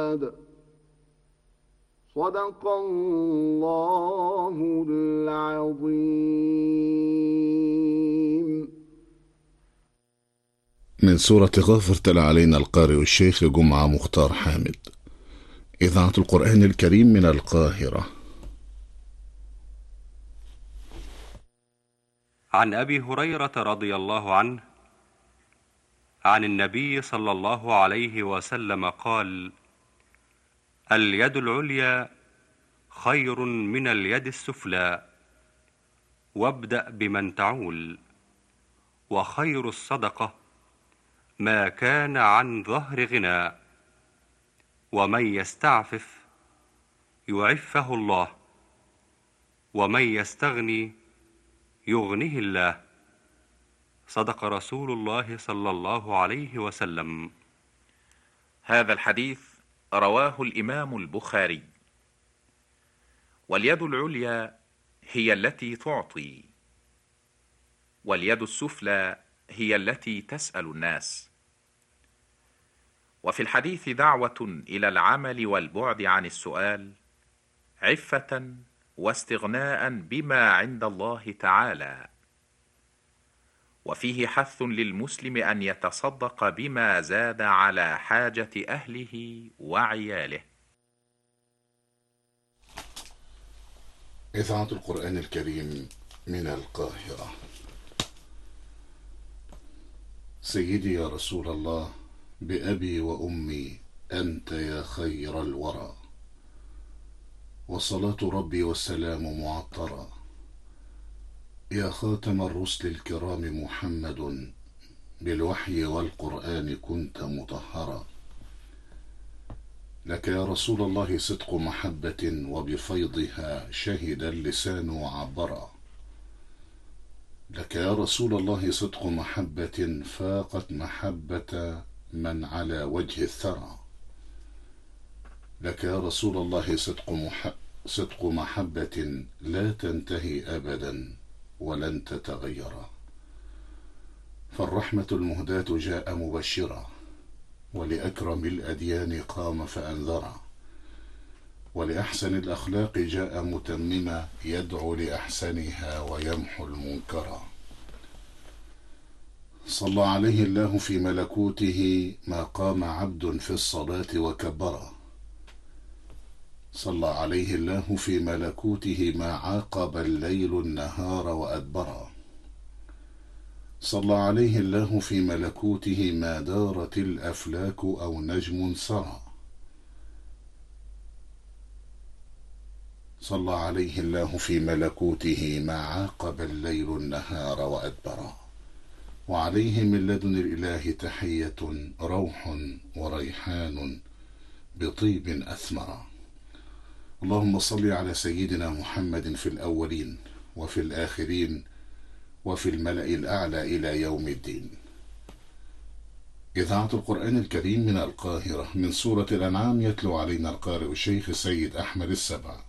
أحد. صدق الله العظيم. من سورة غافر تلا علينا القارئ الشيخ جمعة مختار حامد، إذاعة القرآن الكريم من القاهرة. عن أبي هريرة رضي الله عنه عن النبي صلى الله عليه وسلم قال: اليد العليا خير من اليد السفلى، وابدأ بمن تعول، وخير الصدقة ما كان عن ظهر غنى، ومن يستعفف يعفه الله، ومن يستغني يغنه الله. صدق رسول الله صلى الله عليه وسلم. هذا الحديث رواه الإمام البخاري. واليد العليا هي التي تعطي، واليد السفلى هي التي تسأل الناس. وفي الحديث دعوة إلى العمل والبعد عن السؤال، عفة واستغناء بما عند الله تعالى. وفيه حث للمسلم أن يتصدق بما زاد على حاجة أهله وعياله. إذاعة القرآن الكريم من القاهرة. سيدي يا رسول الله، بأبي وأمي أنت يا خير الورى، وصلاة ربي والسلام معطرا، يا خاتم الرسل الكرام محمد، بالوحي والقرآن كنت مطهرا. لك يا رسول الله صدق محبة، وبفيضها شهد اللسان وعبرا. لك يا رسول الله صدق محبة فاقت محبة من على وجه الثرى. لك يا رسول الله صدق محبة لا تنتهي أبدا ولن تتغيرا. فالرحمة المهداة جاء مبشرا، ولأكرم الأديان قام فأنذرا، ولأحسن الأخلاق جاء متمما، يدعو لأحسنها ويمحو المنكرا. صلى عليه الله في ملكوته ما قام عبد في الصلاة وكبرا. صلى عليه الله في ملكوته ما عاقب الليل النهار وأدبرا. صلى عليه الله في ملكوته ما دارت الأفلاك أو نجم سرى. صلى عليه الله في ملكوته ما عاقب الليل النهار وأدبرا. وعليه من لدن الإله تحية، روح وريحان بطيب أثمرا. اللهم صل على سيدنا محمد في الأولين وفي الآخرين وفي الملأ الأعلى إلى يوم الدين. إذاعة القرآن الكريم من القاهرة. من سورة الأنعام يتلو علينا القارئ الشيخ سيد أحمد السبع.